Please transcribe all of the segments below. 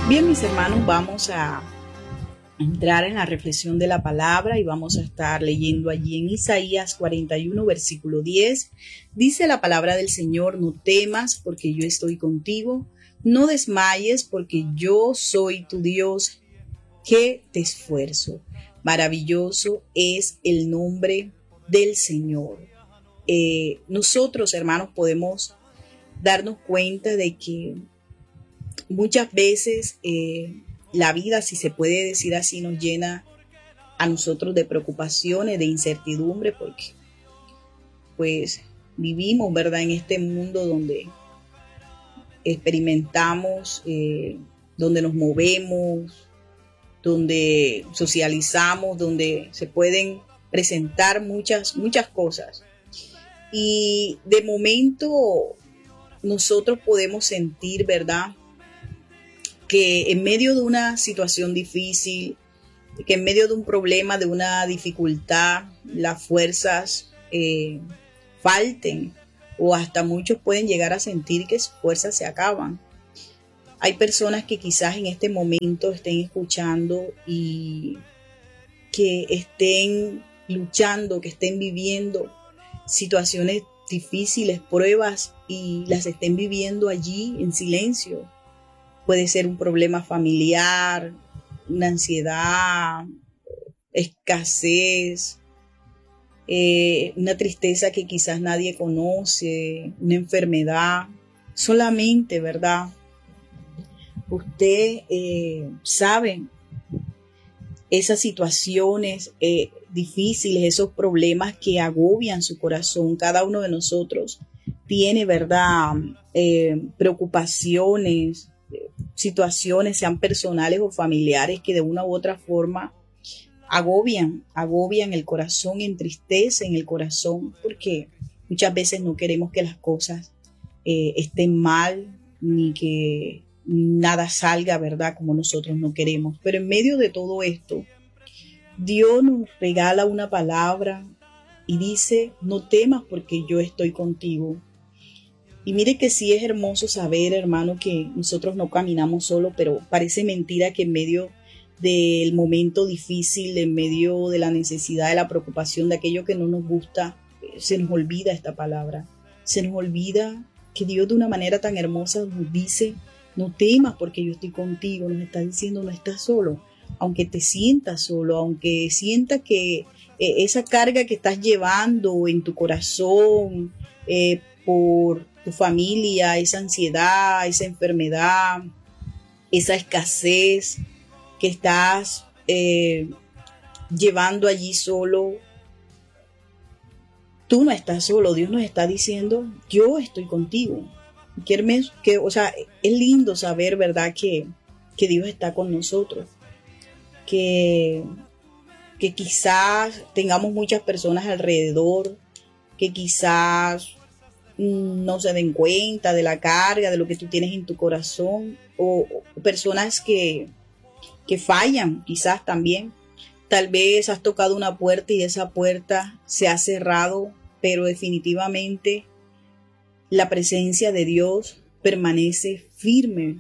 Bien, mis hermanos, vamos a entrar en la reflexión de la palabra y vamos a estar leyendo allí en Isaías 41, versículo 10. Dice la palabra del Señor: no temas porque yo estoy contigo, no desmayes porque yo soy tu Dios, que te esfuerzo. Maravilloso es el nombre del Señor. Nosotros, hermanos, podemos darnos cuenta de que muchas veces la vida, si se puede decir así, nos llena a nosotros de preocupaciones, de incertidumbre, porque pues vivimos, ¿verdad?, en este mundo donde experimentamos, donde nos movemos, donde socializamos, donde se pueden presentar muchas cosas. Y de momento nosotros podemos sentir, ¿verdad?, que en medio de una situación difícil, que en medio de un problema, de una dificultad, las fuerzas falten, o hasta muchos pueden llegar a sentir que sus fuerzas se acaban. Hay personas que quizás en este momento estén escuchando y que estén luchando, que estén viviendo situaciones difíciles, pruebas, y las estén viviendo allí en silencio. Puede ser un problema familiar, una ansiedad, escasez, una tristeza que quizás nadie conoce, una enfermedad. Solamente, ¿verdad?, usted sabe esas situaciones difíciles, esos problemas que agobian su corazón. Cada uno de nosotros tiene, ¿verdad?, preocupaciones, situaciones, sean personales o familiares, que de una u otra forma agobian el corazón, entristecen el corazón, porque muchas veces no queremos que las cosas estén mal, ni que nada salga, ¿verdad?, como nosotros no queremos. Pero en medio de todo esto, Dios nos regala una palabra y dice: no temas porque yo estoy contigo. Y mire que sí es hermoso saber, hermano, que nosotros no caminamos solos, pero parece mentira que en medio del momento difícil, en medio de la necesidad, de la preocupación, de aquello que no nos gusta, se nos olvida esta palabra. Se nos olvida que Dios, de una manera tan hermosa, nos dice: no temas porque yo estoy contigo. Nos está diciendo: no estás solo. Aunque te sientas solo, aunque sientas que esa carga que estás llevando en tu corazón por tu familia, esa ansiedad, esa enfermedad, esa escasez que estás llevando allí solo, tú no estás solo. Dios nos está diciendo: yo estoy contigo. O sea, es lindo saber, ¿verdad?, que Dios está con nosotros, que quizás tengamos muchas personas alrededor que quizás no se den cuenta de la carga, de lo que tú tienes en tu corazón, o personas que fallan quizás también. Tal vez has tocado una puerta y esa puerta se ha cerrado, pero definitivamente la presencia de Dios permanece firme,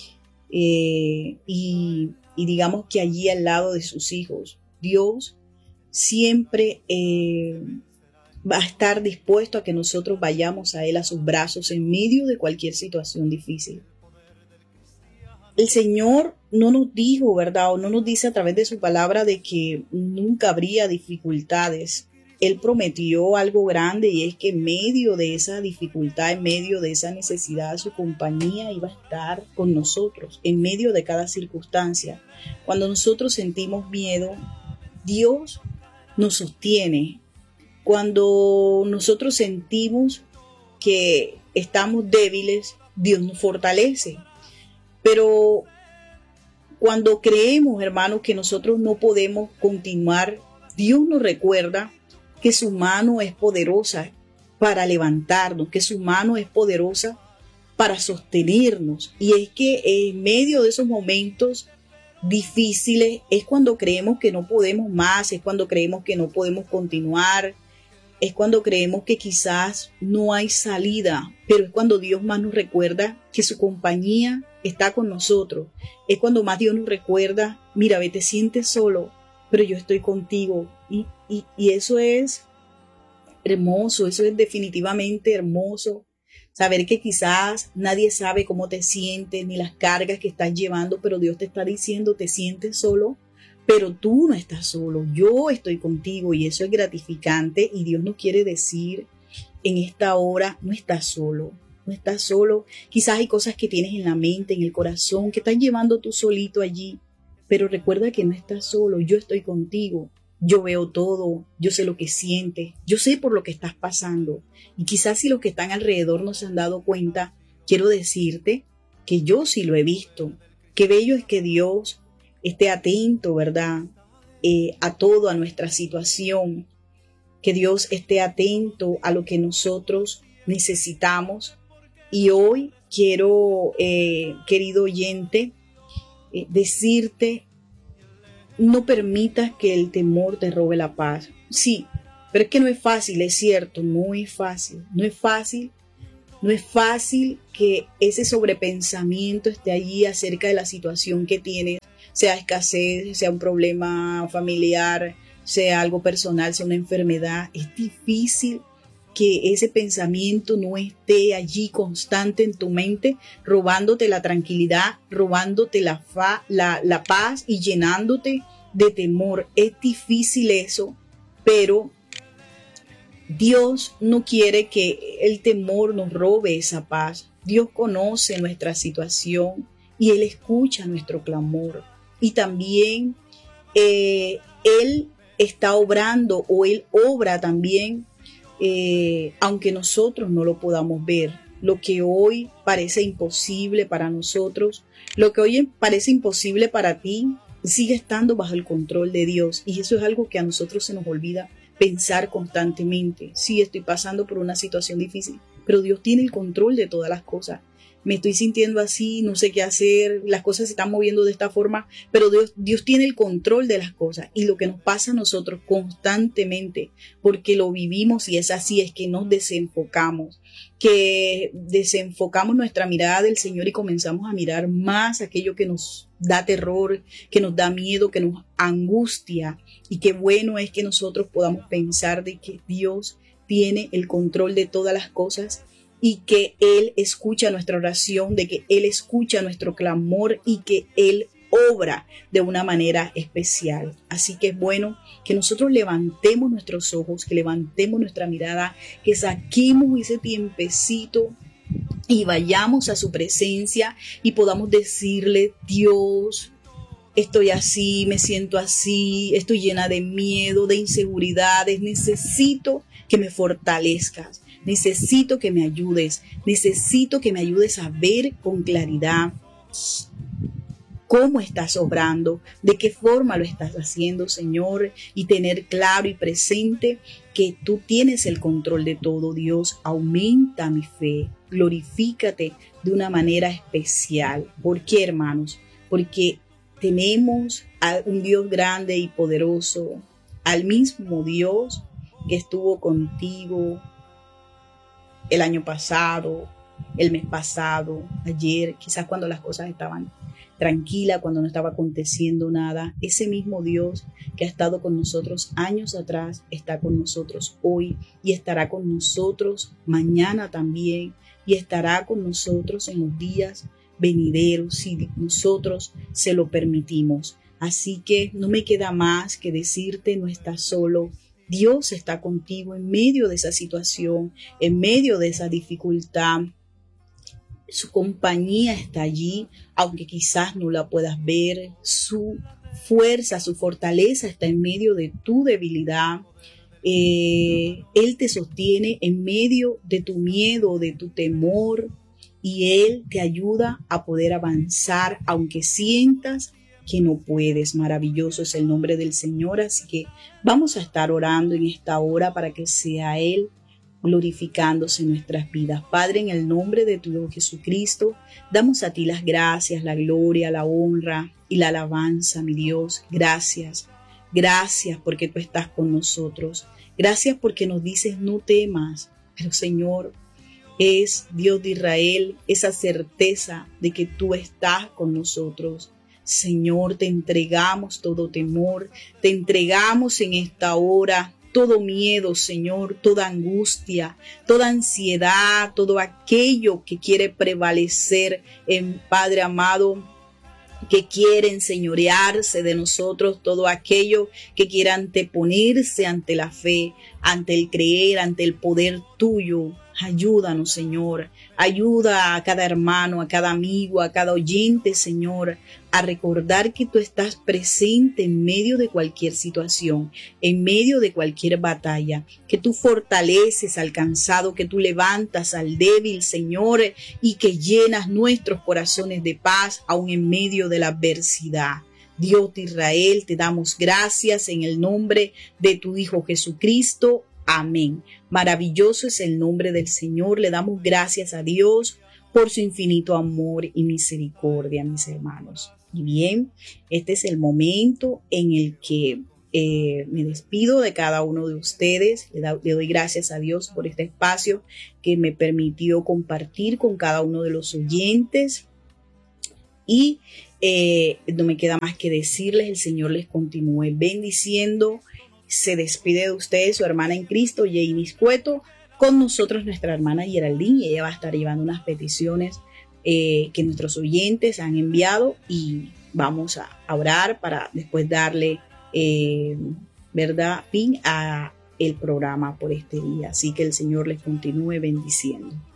y digamos que allí al lado de sus hijos. Dios siempre va a estar dispuesto a que nosotros vayamos a Él, a sus brazos, en medio de cualquier situación difícil. El Señor no nos dijo, ¿verdad?, o no nos dice a través de su palabra de que nunca habría dificultades. Él prometió algo grande, y es que en medio de esa dificultad, en medio de esa necesidad, su compañía iba a estar con nosotros, en medio de cada circunstancia. Cuando nosotros sentimos miedo, Dios nos sostiene. Cuando nosotros sentimos que estamos débiles, Dios nos fortalece. Pero cuando creemos, hermanos, que nosotros no podemos continuar, Dios nos recuerda que su mano es poderosa para levantarnos, que su mano es poderosa para sostenernos. Y es que en medio de esos momentos difíciles es cuando creemos que no podemos más, es cuando creemos que no podemos continuar, es cuando creemos que quizás no hay salida, pero es cuando Dios más nos recuerda que su compañía está con nosotros. Es cuando más Dios nos recuerda, mira, ve, te sientes solo, pero yo estoy contigo. Y eso es hermoso, eso es definitivamente hermoso. Saber que quizás nadie sabe cómo te sientes ni las cargas que estás llevando, pero Dios te está diciendo, te sientes solo, pero tú no estás solo, yo estoy contigo, y eso es gratificante. Y Dios nos quiere decir en esta hora, no estás solo, no estás solo. Quizás hay cosas que tienes en la mente, en el corazón, que estás llevando tú solito allí, pero recuerda que no estás solo, yo estoy contigo. Yo veo todo, yo sé lo que sientes, yo sé por lo que estás pasando. Y quizás si los que están alrededor no se han dado cuenta, quiero decirte que yo sí lo he visto. Qué bello es que Dios esté atento, ¿verdad? A todo, a nuestra situación. Que Dios esté atento a lo que nosotros necesitamos. Y hoy quiero, querido oyente, decirte, no permitas que el temor te robe la paz. Sí, pero es que no es fácil, es cierto, no es fácil, no es fácil. No es fácil que ese sobrepensamiento esté allí acerca de la situación que tienes, sea escasez, sea un problema familiar, sea algo personal, sea una enfermedad. Es difícil que ese pensamiento no esté allí constante en tu mente, robándote la tranquilidad, robándote la paz y llenándote de temor. Es difícil eso, pero Dios no quiere que el temor nos robe esa paz. Dios conoce nuestra situación y Él escucha nuestro clamor. Y también Él está obrando, o Él obra también, aunque nosotros no lo podamos ver. Lo que hoy parece imposible para nosotros, lo que hoy parece imposible para ti, sigue estando bajo el control de Dios. Y eso es algo que a nosotros se nos olvida pensar constantemente. Sí, estoy pasando por una situación difícil, pero Dios tiene el control de todas las cosas. Me estoy sintiendo así, no sé qué hacer, las cosas se están moviendo de esta forma, pero Dios tiene el control de las cosas. Y lo que nos pasa a nosotros constantemente, porque lo vivimos y es así, es que nos desenfocamos, nuestra mirada del Señor y comenzamos a mirar más aquello que nos da terror, que nos da miedo, que nos angustia. Y qué bueno es que nosotros podamos pensar de que Dios tiene el control de todas las cosas y que Él escucha nuestra oración, de que Él escucha nuestro clamor y que Él obra de una manera especial. Así que es bueno que nosotros levantemos nuestros ojos, que levantemos nuestra mirada, que saquemos ese tiempecito y vayamos a su presencia y podamos decirle: Dios, estoy así, me siento así, estoy llena de miedo, de inseguridades, necesito que me fortalezcas, necesito que me ayudes, necesito que me ayudes a ver con claridad cómo estás obrando, de qué forma lo estás haciendo, Señor, y tener claro y presente que tú tienes el control de todo. Dios, aumenta mi fe, glorifícate de una manera especial. ¿Por qué, hermanos? Porque tenemos a un Dios grande y poderoso, al mismo Dios que estuvo contigo el año pasado, el mes pasado, ayer, quizás cuando las cosas estaban tranquilas, cuando no estaba aconteciendo nada. Ese mismo Dios que ha estado con nosotros años atrás está con nosotros hoy y estará con nosotros mañana también, y estará con nosotros en los días venideros si nosotros se lo permitimos. Así que no me queda más que decirte: no estás solo. Dios está contigo en medio de esa situación, en medio de esa dificultad. Su compañía está allí, aunque quizás no la puedas ver. Su fuerza, su fortaleza está en medio de tu debilidad. Él te sostiene en medio de tu miedo, de tu temor, y Él te ayuda a poder avanzar, aunque sientas que no puedes. Maravilloso es el nombre del Señor. Así que vamos a estar orando en esta hora para que sea Él glorificándose en nuestras vidas. Padre, en el nombre de tu Hijo Jesucristo, damos a ti las gracias, la gloria, la honra y la alabanza, mi Dios. Gracias. Gracias porque tú estás con nosotros. Gracias porque nos dices no temas. Pero Señor, es Dios de Israel esa certeza de que tú estás con nosotros. Señor, te entregamos todo temor, te entregamos en esta hora todo miedo, Señor, toda angustia, toda ansiedad, todo aquello que quiere prevalecer en Padre amado, que quiere enseñorearse de nosotros, todo aquello que quiera anteponerse ante la fe, ante el creer, ante el poder tuyo. Ayúdanos, Señor. Ayuda a cada hermano, a cada amigo, a cada oyente, Señor, a recordar que tú estás presente en medio de cualquier situación, en medio de cualquier batalla, que tú fortaleces al cansado, que tú levantas al débil, Señor, y que llenas nuestros corazones de paz aún en medio de la adversidad. Dios de Israel, te damos gracias en el nombre de tu Hijo Jesucristo. Amén. Maravilloso es el nombre del Señor. Le damos gracias a Dios por su infinito amor y misericordia, mis hermanos. Y bien, este es el momento en el que me despido de cada uno de ustedes. Le doy gracias a Dios por este espacio que me permitió compartir con cada uno de los oyentes. Y no me queda más que decirles, el Señor les continúe bendiciendo. Se despide de ustedes su hermana en Cristo, Jainis Cueto, con nosotros nuestra hermana Geraldine, y ella va a estar llevando unas peticiones que nuestros oyentes han enviado, y vamos a orar para después darle fin a el programa por este día. Así que el Señor les continúe bendiciendo.